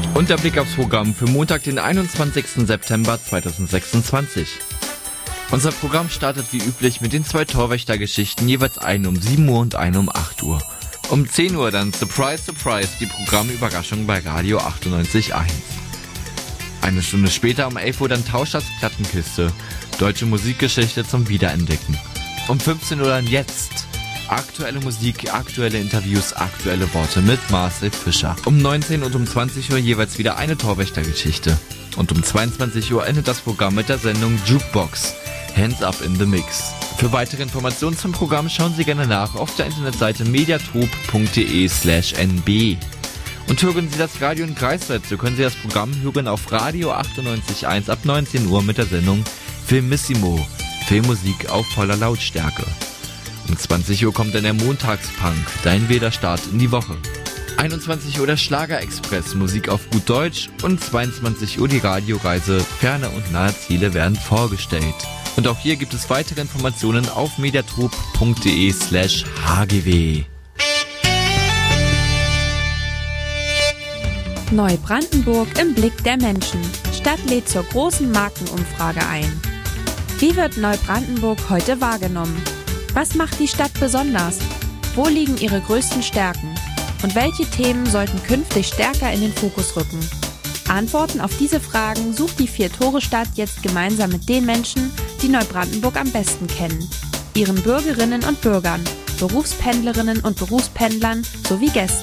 Und der Blick aufs Programm für Montag, den 21. September 2026. Unser Programm startet wie üblich mit den 2 Torwächtergeschichten, jeweils eine um 7 Uhr und eine um 8 Uhr. Um 10 Uhr dann, surprise, surprise, die Programmüberraschung bei Radio 98.1. Eine Stunde später um 11 Uhr dann Tauschers Plattenkiste, deutsche Musikgeschichte zum Wiederentdecken. Um 15 Uhr dann jetzt. Aktuelle Musik, aktuelle Interviews, aktuelle Worte mit Marcel Fischer. Um 19 und um 20 Uhr jeweils wieder eine Torwächtergeschichte. Und um 22 Uhr endet das Programm mit der Sendung Jukebox. Hands up in the mix. Für weitere Informationen zum Programm schauen Sie gerne nach auf der Internetseite mediatroop.de/nb. Und hören Sie das Radio in Greifswald, so können Sie das Programm hören auf Radio 98.1 ab 19 Uhr mit der Sendung Filmissimo. Filmmusik auf voller Lautstärke. Um 20 Uhr kommt dann der Montagspunk, dein Wiederstart in die Woche. 21 Uhr der Schlagerexpress, Musik auf gut Deutsch und 22 Uhr die Radioreise, ferne und nahe Ziele werden vorgestellt. Und auch hier gibt es weitere Informationen auf mediatroop.de/hgw. Neubrandenburg im Blick der Menschen. Stadt lädt zur großen Markenumfrage ein. Wie wird Neubrandenburg heute wahrgenommen? Was macht die Stadt besonders? Wo liegen ihre größten Stärken? Und welche Themen sollten künftig stärker in den Fokus rücken? Antworten auf diese Fragen sucht die Vier-Tore-Stadt jetzt gemeinsam mit den Menschen, die Neubrandenburg am besten kennen. Ihren Bürgerinnen und Bürgern, Berufspendlerinnen und Berufspendlern sowie Gästen.